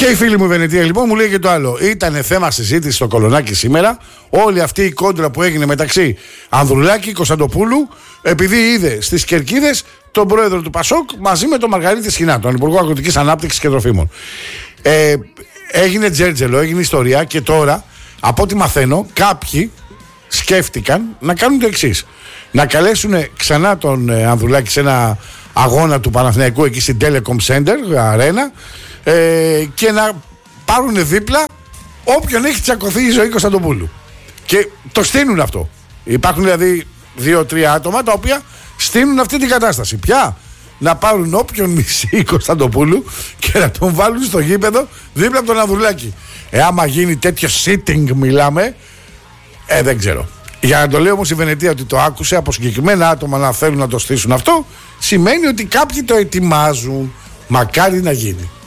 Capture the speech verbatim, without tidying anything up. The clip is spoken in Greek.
Και η φίλη μου η Βενετία λοιπόν μου λέει και το άλλο. Ήτανε θέμα συζήτηση στο Κολονάκι σήμερα. Όλη αυτή η κόντρα που έγινε μεταξύ Ανδρουλάκη και Κωνσταντοπούλου, επειδή είδε στις Κερκίδες τον πρόεδρο του Πασόκ μαζί με τον Μαργαρίτη Σχοινά, τον Υπουργό Αγροτικής Ανάπτυξης και Τροφίμων. Ε, έγινε τζέρτζελο, έγινε ιστορία και τώρα, από ό,τι μαθαίνω, κάποιοι σκέφτηκαν να κάνουν το εξής. Να καλέσουν ξανά τον ε, Ανδρουλάκη σε ένα αγώνα του Παναθηναϊκού εκεί στην Telecom Center, αρένα, ε, και να πάρουν δίπλα όποιον έχει τσακωθεί η ζωή Κωνσταντοπούλου. Και το στείνουν αυτό. Υπάρχουν δηλαδή δύο-τρία άτομα τα οποία στείνουν αυτή την κατάσταση. Πια να πάρουν όποιον μισεί Κωνσταντοπούλου και να τον βάλουν στο γήπεδο δίπλα από τον Ανδρουλάκη. Ε, άμα γίνει τέτοιο sitting, μιλάμε, ε, δεν ξέρω. Για να το λέω όμως η Βενετία ότι το άκουσε από συγκεκριμένα άτομα να θέλουν να το στήσουν αυτό, σημαίνει ότι κάποιοι το ετοιμάζουν. Μακάρι να γίνει.